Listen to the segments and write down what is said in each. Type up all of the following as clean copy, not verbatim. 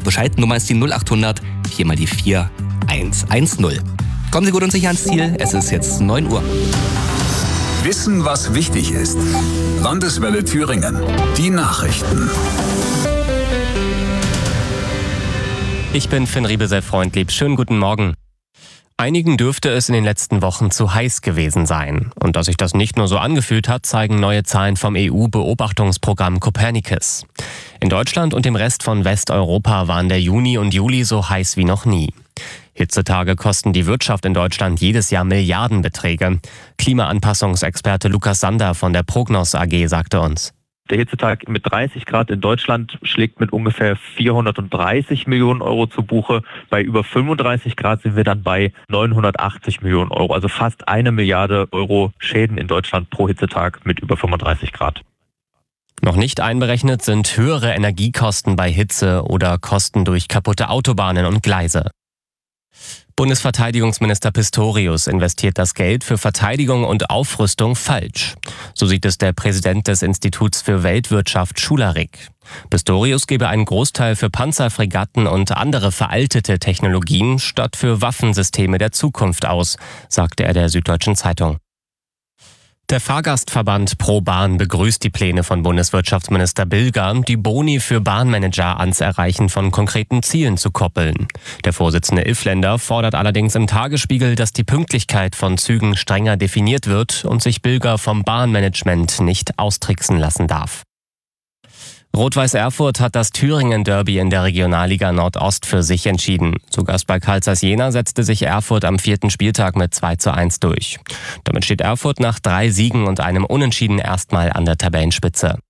Bescheid. Nummer ist die 0800 4 mal die 4 110. Kommen Sie gut und sicher ans Ziel. Es ist jetzt 9 Uhr. Wissen, was wichtig ist. Landeswelle Thüringen. Die Nachrichten. Ich bin Finn Riebesell-Freundlieb. Schönen guten Morgen. Einigen dürfte es in den letzten Wochen zu heiß gewesen sein. Und dass sich das nicht nur so angefühlt hat, zeigen neue Zahlen vom EU-Beobachtungsprogramm Copernicus. In Deutschland und dem Rest von Westeuropa waren der Juni und Juli so heiß wie noch nie. Hitzetage kosten die Wirtschaft in Deutschland jedes Jahr Milliardenbeträge. Klimaanpassungsexperte Lukas Sander von der Prognos AG sagte uns: Der Hitzetag mit 30 Grad in Deutschland schlägt mit ungefähr 430 Millionen Euro zu Buche. Bei über 35 Grad sind wir dann bei 980 Millionen Euro. Also fast 1 Milliarde Euro Schäden in Deutschland pro Hitzetag mit über 35 Grad. Noch nicht einberechnet sind höhere Energiekosten bei Hitze oder Kosten durch kaputte Autobahnen und Gleise. Bundesverteidigungsminister Pistorius investiert das Geld für Verteidigung und Aufrüstung falsch. So sieht es der Präsident des Instituts für Weltwirtschaft Schularik. Pistorius gebe einen Großteil für Panzer, Fregatten und andere veraltete Technologien statt für Waffensysteme der Zukunft aus, sagte er der Süddeutschen Zeitung. Der Fahrgastverband ProBahn begrüßt die Pläne von Bundeswirtschaftsminister Bilger, die Boni für Bahnmanager ans Erreichen von konkreten Zielen zu koppeln. Der Vorsitzende Iffländer fordert allerdings im Tagesspiegel, dass die Pünktlichkeit von Zügen strenger definiert wird und sich Bilger vom Bahnmanagement nicht austricksen lassen darf. Rot-Weiß Erfurt hat das Thüringen-Derby in der Regionalliga Nordost für sich entschieden. Zu Gast bei Carl Zeiss Jena setzte sich Erfurt am 4. Spieltag mit 2:1 durch. Damit steht Erfurt nach 3 Siegen und einem Unentschieden erstmal an der Tabellenspitze.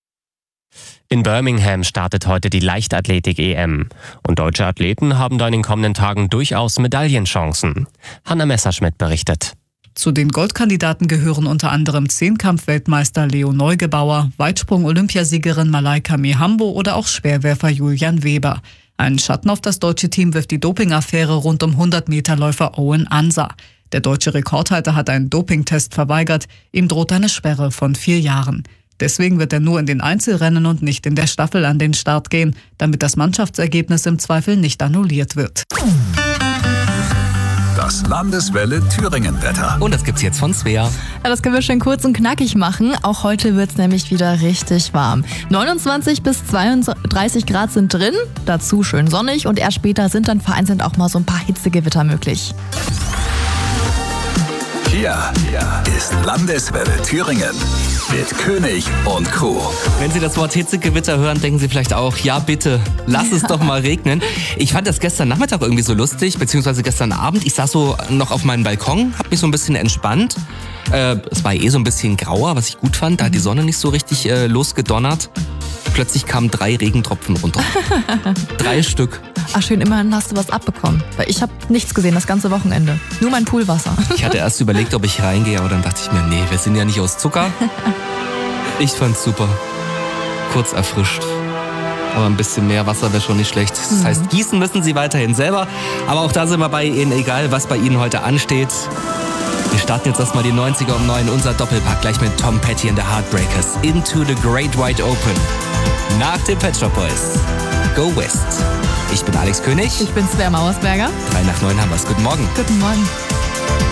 In Birmingham startet heute die Leichtathletik-EM. Und deutsche Athleten haben da in den kommenden Tagen durchaus Medaillenchancen. Hanna Messerschmidt berichtet. Zu den Goldkandidaten gehören unter anderem Zehnkampf-Weltmeister Leo Neugebauer, Weitsprung-Olympiasiegerin Malaika Mihambo oder auch Schwerwerfer Julian Weber. Einen Schatten auf das deutsche Team wirft die Dopingaffäre rund um 100-Meter-Läufer Owen Ansa. Der deutsche Rekordhalter hat einen Dopingtest verweigert. Ihm droht eine Sperre von 4 Jahren. Deswegen wird er nur in den Einzelrennen und nicht in der Staffel an den Start gehen, damit das Mannschaftsergebnis im Zweifel nicht annulliert wird. Das Landeswelle Thüringen-Wetter. Und das gibt's jetzt von Svea. Ja, das können wir schön kurz und knackig machen. Auch heute wird's nämlich wieder richtig warm. 29 bis 32 Grad sind drin, dazu schön sonnig und erst später sind dann vereinzelt auch mal so ein paar Hitzegewitter möglich. Hier ist Landeswelle Thüringen mit König und Crew. Wenn Sie das Wort Hitzegewitter hören, denken Sie vielleicht auch, ja bitte, lass es doch mal regnen. Ich fand das gestern Nachmittag irgendwie so lustig, beziehungsweise gestern Abend. Ich saß so noch auf meinem Balkon, hab mich so ein bisschen entspannt. Es war so ein bisschen grauer, was ich gut fand. Da hat die Sonne nicht so richtig losgedonnert. Plötzlich kamen 3 Regentropfen runter. 3 Stück. Ach schön, immerhin hast du was abbekommen. Weil ich habe nichts gesehen das ganze Wochenende. Nur mein Poolwasser. Ich hatte erst überlegt, ob ich reingehe, aber dann dachte ich mir, nee, wir sind ja nicht aus Zucker. Ich fand's super. Kurz erfrischt. Aber ein bisschen mehr Wasser wäre schon nicht schlecht. Das heißt, gießen müssen Sie weiterhin selber. Aber auch da sind wir bei Ihnen, egal was bei Ihnen heute ansteht. Wir starten jetzt erstmal die 90er um 9. Unser Doppelpack gleich mit Tom Petty and the Heartbreakers. Into the Great Wide Open. Nach den Pet Shop Boys. Go West. Ich bin Alex König. Ich bin Svea Mauersberger. 3 nach 9 haben wir's. Guten Morgen. Guten Morgen.